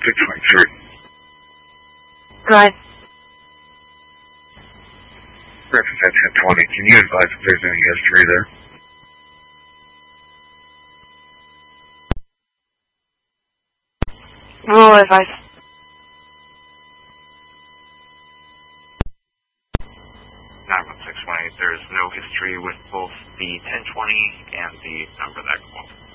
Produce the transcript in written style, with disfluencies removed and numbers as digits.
623. Go ahead. Breakfast at 1020. Can you advise if there's any history there? Roll advice. 91618, there is no history with both the 1020 and the number that called.